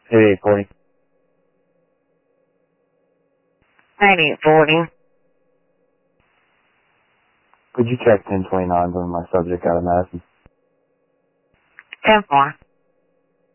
Hey, 840. 9840. Could you check 1029 when my subject got a message? 10-4.